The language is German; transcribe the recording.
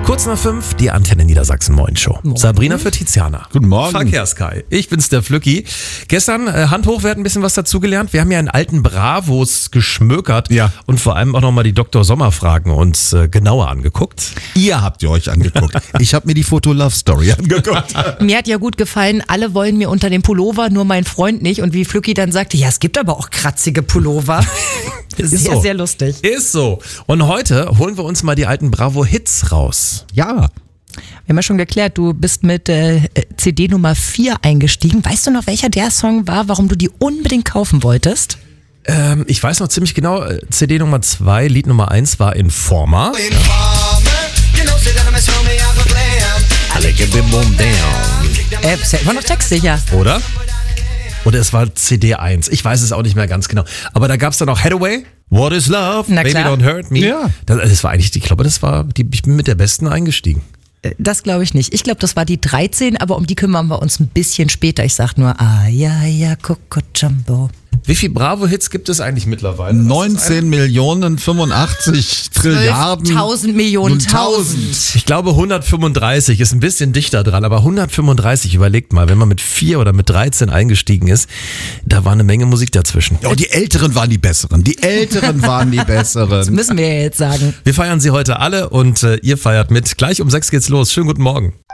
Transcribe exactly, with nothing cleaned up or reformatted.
Kurz nach fünf, die Antenne Niedersachsen Moin Show. Morgen. Sabrina für Tiziana. Guten Morgen. Verkehrskai. Ich bin's, der Flücki. Gestern, äh, Hand hoch, wir hatten ein bisschen was dazugelernt. Wir haben ja einen alten Bravos geschmökert. Ja. Und vor allem auch nochmal die Doktor Sommer-Fragen uns äh, genauer angeguckt. Ihr habt ihr euch angeguckt. Ich habe mir die Foto-Love-Story angeguckt. Mir hat ja gut gefallen, alle wollen mir unter dem Pullover, nur mein Freund nicht. Und wie Flücki dann sagte, ja, es gibt aber auch kratzige Pullover. Ist sehr, so. sehr lustig. Ist so. Und heute holen wir uns mal die alten Bravo-Hits raus. Ja. Wir haben ja schon geklärt, du bist mit äh, C D Nummer vier eingestiegen. Weißt du noch, welcher der Song war, warum du die unbedingt kaufen wolltest? Ähm, ich weiß noch ziemlich genau, äh, C D Nummer zwei, Lied Nummer eins war Informer. Äh, war noch textsicher. Oder? Oder es war C D eins. Ich weiß es auch nicht mehr ganz genau. Aber da gab es dann auch Hathaway. What is love? Na Baby klar. don't hurt me. Ja. Das, das war eigentlich, ich glaube, das war, die, ich bin mit der besten eingestiegen. Äh, Das glaube ich nicht. Ich glaube, das war die dreizehn, aber um die kümmern wir uns ein bisschen später. Ich sag nur, ah ja, ja, Coco Jumbo. Wie viel Bravo-Hits gibt es eigentlich mittlerweile? neunzehn Millionen fünfundachtzig Trilliarden. tausend Millionen, tausend. Ich glaube hundertfünfunddreißig ist ein bisschen dichter dran, aber hundertfünfunddreißig, überlegt mal, wenn man mit vier oder mit dreizehn eingestiegen ist, da war eine Menge Musik dazwischen. Ja, und die Älteren waren die Besseren. Die Älteren waren die Besseren. Müssen wir ja jetzt sagen. Wir feiern sie heute alle und äh, ihr feiert mit. Gleich um sechs geht's los. Schönen guten Morgen.